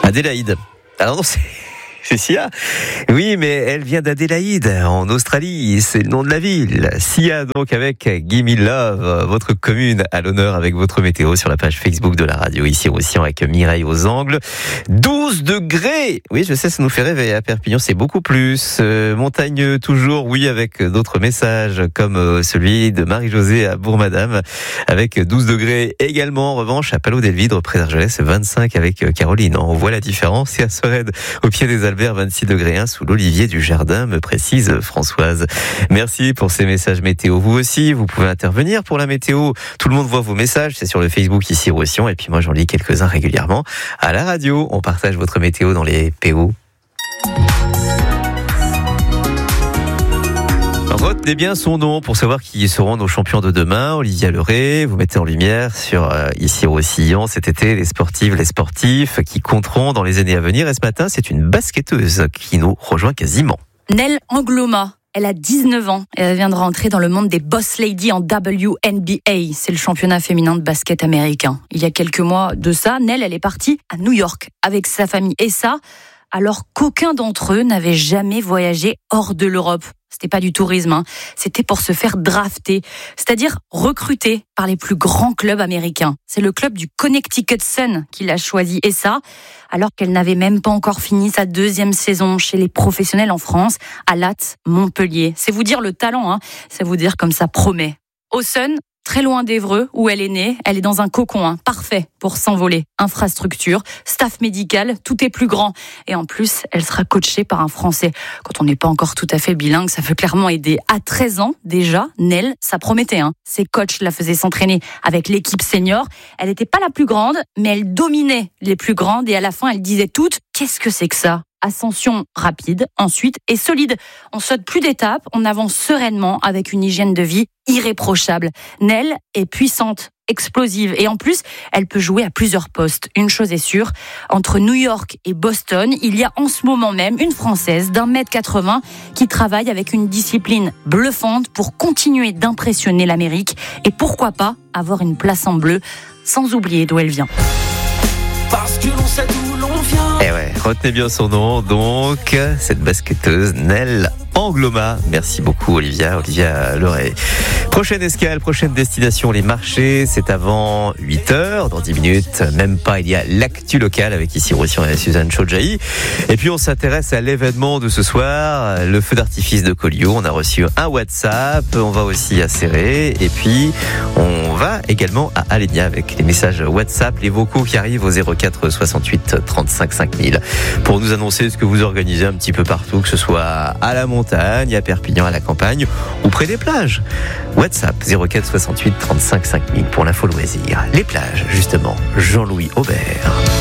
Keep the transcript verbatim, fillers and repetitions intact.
Adélaïde. Alors non, c'est... C'est Sia. Oui, mais elle vient d'Adélaïde, en Australie. C'est le nom de la ville. Sia, donc, avec Gimme Love, votre commune à l'honneur avec votre météo sur la page Facebook de la radio. Ici aussi, avec Mireille aux angles. douze degrés. Oui, je sais, ça nous fait rêver. À Perpignan, c'est beaucoup plus. Euh, montagne toujours, oui, avec d'autres messages, comme celui de Marie-Josée à Bourg-Madame, avec douze degrés également. En revanche, à Palau-Delvidre, près d'Argelès, vingt-cinq avec Caroline. On voit la différence. Et à Sorède, au pied des Alpes, vingt-six degrés un sous l'olivier du jardin, me précise Françoise. Merci pour ces messages météo. Vous aussi, vous pouvez intervenir pour la météo. Tout le monde voit vos messages, c'est sur le Facebook ici Roussillon, et puis moi j'en lis quelques-uns régulièrement. À la radio, on partage votre météo dans les P O. Retenez bien son nom pour savoir qui seront nos champions de demain. Olivia Leray, vous mettez en lumière sur euh, ici Roussillon cet été les sportives, les sportifs qui compteront dans les années à venir. Et ce matin, c'est une basketteuse qui nous rejoint quasiment. Nell Angloma. Elle a dix-neuf ans et elle vient de rentrer dans le monde des boss ladies en W N B A. C'est le championnat féminin de basket américain. Il y a quelques mois de ça, Nell, elle est partie à New York avec sa famille. Et ça, alors qu'aucun d'entre eux n'avait jamais voyagé hors de l'Europe. C'était pas du tourisme, hein. C'était pour se faire drafter, c'est-à-dire recruter par les plus grands clubs américains. C'est le club du Connecticut Sun qui l'a choisi, et ça, alors qu'elle n'avait même pas encore fini sa deuxième saison chez les professionnels en France, à Latte, Montpellier. C'est vous dire le talent, hein. C'est vous dire comme ça promet. Au Sun, très loin d'Évreux, où elle est née, elle est dans un cocon, hein, parfait pour s'envoler. Infrastructure, staff médical, tout est plus grand. Et en plus, elle sera coachée par un Français. Quand on n'est pas encore tout à fait bilingue, ça peut clairement aider. À treize ans, déjà, Nell, ça promettait. Hein. Ses coachs la faisaient s'entraîner avec l'équipe senior. Elle n'était pas la plus grande, mais elle dominait les plus grandes. Et à la fin, elle disait toutes, qu'est-ce que c'est que ça ? Ascension rapide, ensuite, et solide. On saute plus d'étapes, on avance sereinement avec une hygiène de vie irréprochable. Nell est puissante, explosive, et en plus, elle peut jouer à plusieurs postes. Une chose est sûre, entre New York et Boston, il y a en ce moment même une Française d'un mètre quatre-vingts qui travaille avec une discipline bluffante pour continuer d'impressionner l'Amérique et pourquoi pas avoir une place en bleu, sans oublier d'où elle vient. Parce que l'on sait d'où l'on vient. Eh ouais, retenez bien son nom, donc, cette basketteuse Nell Angloma. Merci beaucoup Olivia, Olivia Leray. Prochaine escale, prochaine destination, les marchés, c'est avant huit heures, dans dix minutes, même pas, il y a l'actu locale avec ici Roussillon et Suzanne Chodjahi. Et puis on s'intéresse à l'événement de ce soir, le feu d'artifice de Collioure. On a reçu un WhatsApp, on va aussi à Serré, et puis on va également à Alenia avec les messages WhatsApp, les vocaux qui arrivent au zéro quatre soixante-huit trente-cinq cinq mille pour nous annoncer ce que vous organisez un petit peu partout, que ce soit à la montagne, à Perpignan, à la campagne ou près des plages. WhatsApp zéro quatre soixante-huit trente-cinq cinq mille pour l'info loisir. Les plages, justement. Jean-Louis Aubert.